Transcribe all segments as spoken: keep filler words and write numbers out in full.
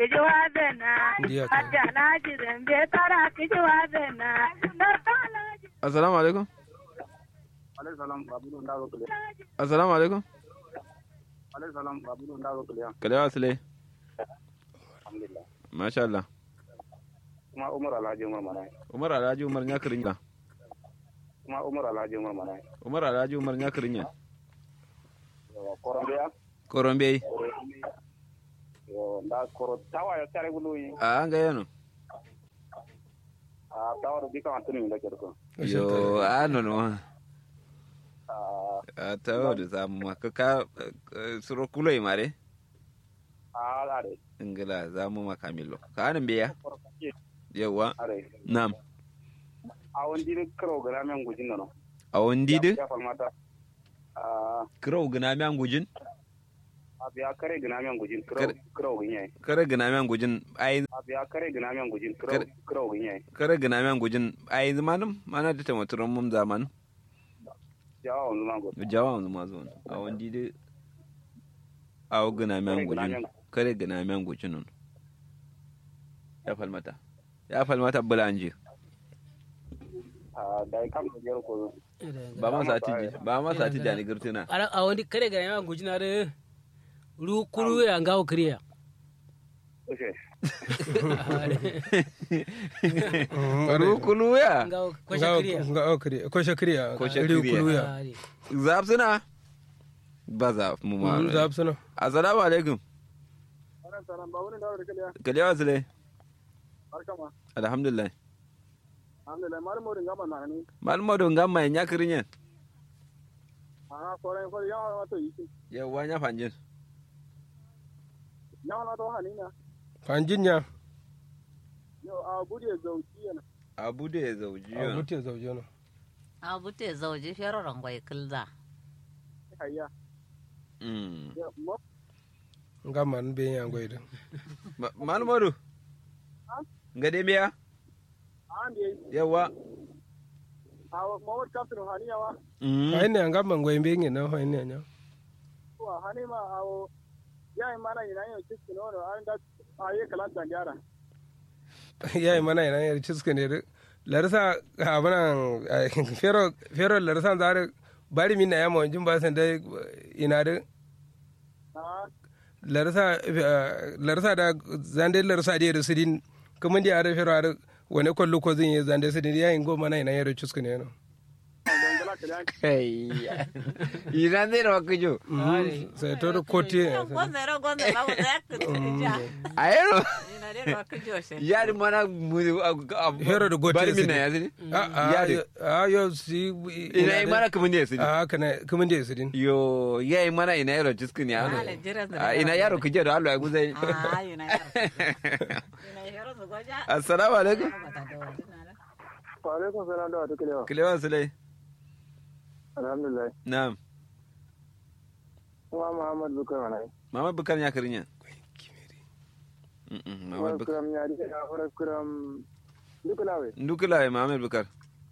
kijiwazena Ndiya ka. hatta naji zambe tara kijiwazena dartalaji. assalamu alaikum alaihi salam babu da zo kule assalamu alaikum alaihi salam babu da zo kule kalewa sule alhamdulillah masha Allah kuma umar alhaji umar mana umar alhaji umar nya kirin kuma umar alhaji umar mana umar alhaji umar nya kirin ya korombe ya korombe yo da koro tawa ya tare gulu yi a an ga yano a tawa do bika antuni da kerko yo ano no a a tawo da zamu maka ka suro kuloi mare a are ingila zamu maka milo ka anan biya yawa are nam a wandi ne karo gara men gujin no a wandi de ya falmata a kro gina mi an gujin a biya kare gina men gujin karo Kare- karo ginye kare gina mi an gujin ai a biya kare gina men gujin karo Kare- karo ginye kare gina mi an gujin ai zamanum mana da tamaturan mum zaman jawa on mango jawa on ma zo a wandi de a gina mi an gujin kare gina mi an gujin non ya falmata ya falmata bulanje a dai kam da jero ko ba ma sa tiji ba ma sa tiji ni girtina Ara a wani kare ga yawan gujina da ru kuru ya ngawo kriya. oke ru kulu ya Ngawo kwashe kriya. Nga okri, ko shakriya. Ko Iri shakriya. kuluya. Ari. zaf suna ba za mu ma Mm, zab sana. assalamu alaikum wannan sanan ba wani dawo da kaliya kalewa sule barkama alhamdulillah alhamdulillah mar mo dinga mana ni malmo do ngamma nya kirinyen a ko ran ko ya ma to yi yawa nya fanjin ya ma to hanina Fanjin ya. yo a bude zauki yana abu da ya zauji A gute zauje no. abute zauji fero rangwai kilza hayya mm ya mo Nga man be ya ngoida. malmo do ngade biya ande yawa a mo kam to haniya wa mm Ai ne nga man ngoimbe ngi no ai ne nya. wa hanima a o ya mana ina yin cikin no an da ayi kalan tangyara Yayi mana ina yar ciske ne. Larsa abana fero fero larsa zare bari min na ya mo jin ba san dai ina da a larsa larsa da zande larsa da sidin kuma ndi are fero are wani kollu ko zin yi zande sidin yayin go mana ina yar ciske ne no. dangala kalan kai ina ne ro kujo Sai to da koti. gonzero gonzero gonzero ayero ina dai ba kujo shi yari mana mu Hero da gote bari su min na ne. yazini A a yo si ina yi mana kuma ne su a kana kuma ndi sidin. yo yayi mana ina yaro ciskin ya Ala, jiran da Ah, ina yaro kuje da Allah ya guzai ah ina yaro ina yaro su goja assalamu alaikum wa alaikum salam da to kalewa kilewa sule alhamdulillah na'am kuma muhammad bukar mana mama bukar ya karinya mm mama bukar kuram ya di ya fara kuram dukulawe ndukula ya mama bukar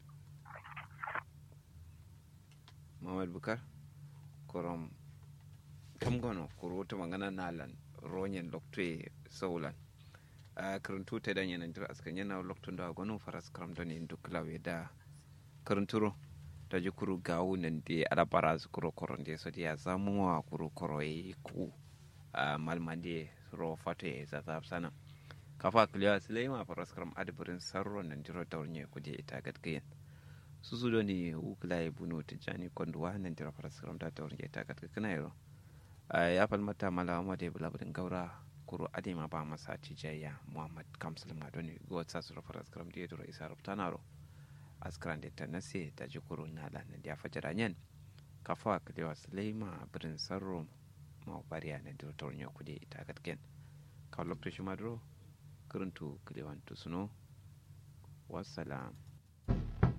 mama bukar korom kam gono kuruta magana nalan ronyen lokte saulan a karantu ta dan yana jira askan yana loktun da gono faras karam don ndukula we da karanturo ta ji kuru gawu nan da ala baraz kuro koron da so ya zamu wa kuru koro yi ku a malmande ro fate za za sana kafa kliya sulema faras karam adbirin sarro nan jira taurnye kuje ita gadgayen su su do ni ukla e bunu tijani konduwa nan jira faras karam da taurnye ita gadgana yaro ya falmata malama da bulabudin gaura kuro adema ba masa tijayya muhammad kamsul madoni go sa su faras karam da duro isa rubtanaro askran da tanase ta ji kuro na lan da fajara nyen kafa kliya sulema birin sarro ma bariya na jira taurnye kuje ita gadgen kawlok to shumadro kuruntu kliwan to suno wassalam